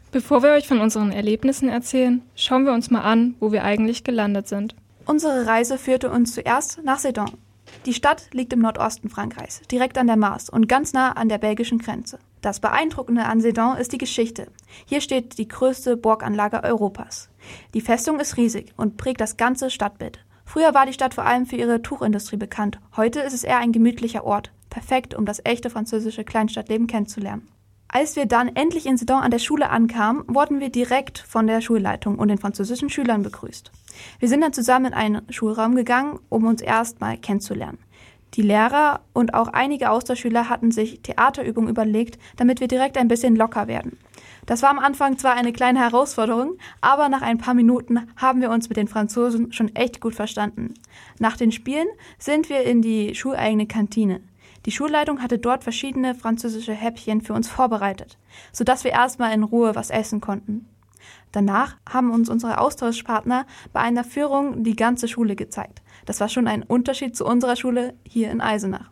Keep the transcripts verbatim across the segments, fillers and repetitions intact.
Bevor wir euch von unseren Erlebnissen erzählen, schauen wir uns mal an, wo wir eigentlich gelandet sind. Unsere Reise führte uns zuerst nach Sedan. Die Stadt liegt im Nordosten Frankreichs, direkt an der Maas und ganz nah an der belgischen Grenze. Das Beeindruckende an Sedan ist die Geschichte. Hier steht die größte Burganlage Europas. Die Festung ist riesig und prägt das ganze Stadtbild. Früher war die Stadt vor allem für ihre Tuchindustrie bekannt. Heute ist es eher ein gemütlicher Ort. Perfekt, um das echte französische Kleinstadtleben kennenzulernen. Als wir dann endlich in Sedan an der Schule ankamen, wurden wir direkt von der Schulleitung und den französischen Schülern begrüßt. Wir sind dann zusammen in einen Schulraum gegangen, um uns erstmal kennenzulernen. Die Lehrer und auch einige Austauschschüler hatten sich Theaterübungen überlegt, damit wir direkt ein bisschen locker werden. Das war am Anfang zwar eine kleine Herausforderung, aber nach ein paar Minuten haben wir uns mit den Franzosen schon echt gut verstanden. Nach den Spielen sind wir in die schuleigene Kantine. Die Schulleitung hatte dort verschiedene französische Häppchen für uns vorbereitet, sodass wir erstmal in Ruhe was essen konnten. Danach haben uns unsere Austauschpartner bei einer Führung die ganze Schule gezeigt. Das war schon ein Unterschied zu unserer Schule hier in Eisenach.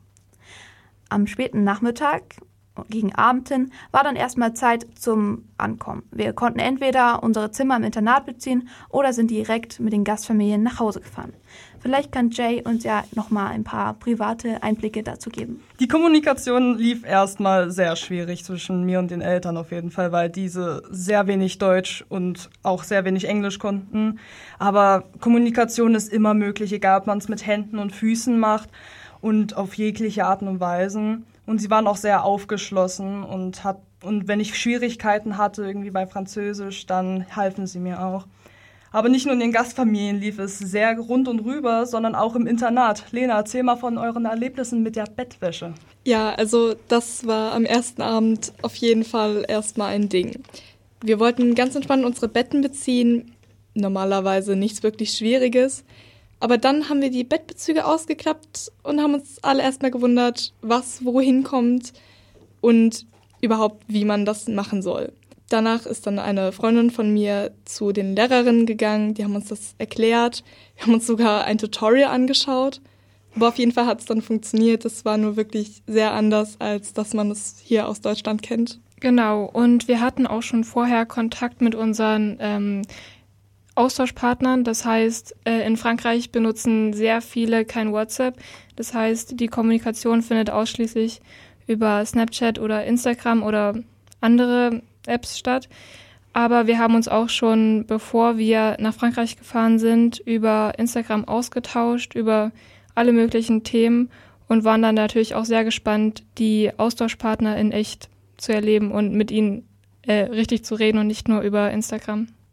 Am späten Nachmittag, gegen Abend hin, war dann erstmal Zeit zum Ankommen. Wir konnten entweder unsere Zimmer im Internat beziehen oder sind direkt mit den Gastfamilien nach Hause gefahren. Vielleicht kann Jay uns ja nochmal ein paar private Einblicke dazu geben. Die Kommunikation lief erstmal sehr schwierig zwischen mir und den Eltern auf jeden Fall, weil diese sehr wenig Deutsch und auch sehr wenig Englisch konnten. Aber Kommunikation ist immer möglich, egal ob man es mit Händen und Füßen macht und auf jegliche Art und Weise. Und sie waren auch sehr aufgeschlossen und hat und wenn ich Schwierigkeiten hatte irgendwie bei Französisch, dann halfen sie mir auch. Aber nicht nur in den Gastfamilien lief es sehr rund und rüber, sondern auch im Internat. Lena, erzähl mal von euren Erlebnissen mit der Bettwäsche. Ja, also das war am ersten Abend auf jeden Fall erstmal ein Ding. Wir wollten ganz entspannt unsere Betten beziehen, normalerweise nichts wirklich Schwieriges. Aber dann haben wir die Bettbezüge ausgeklappt und haben uns alle erstmal gewundert, was wohin kommt und überhaupt, wie man das machen soll. Danach ist dann eine Freundin von mir zu den Lehrerinnen gegangen, die haben uns das erklärt. Wir haben uns sogar ein Tutorial angeschaut. Aber auf jeden Fall hat es dann funktioniert. Es war nur wirklich sehr anders, als dass man es hier aus Deutschland kennt. Genau, und wir hatten auch schon vorher Kontakt mit unseren ähm, Austauschpartnern. Das heißt, äh, in Frankreich benutzen sehr viele kein WhatsApp. Das heißt, die Kommunikation findet ausschließlich über Snapchat oder Instagram oder andere Apps statt. Aber wir haben uns auch schon, bevor wir nach Frankreich gefahren sind, über Instagram ausgetauscht, über alle möglichen Themen und waren dann natürlich auch sehr gespannt, die Austauschpartner in echt zu erleben und mit ihnen äh, richtig zu reden und nicht nur über Instagram.